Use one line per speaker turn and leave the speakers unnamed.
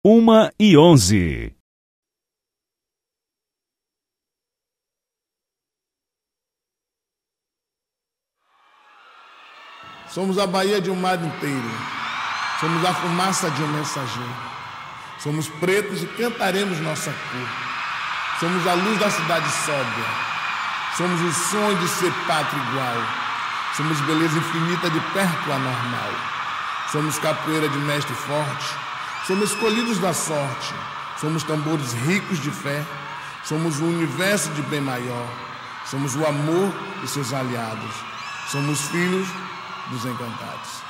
1h11.
Somos a Bahia de um mar inteiro. Somos a fumaça de um mensageiro. Somos pretos e cantaremos nossa cor. Somos a luz da cidade sóbria. Somos o sonho de ser pátria igual. Somos beleza infinita de perto anormal. Somos capoeira de mestre forte. Somos escolhidos da sorte. Somos tambores ricos de fé. Somos o universo de bem maior. Somos o amor e seus aliados. Somos filhos dos encantados.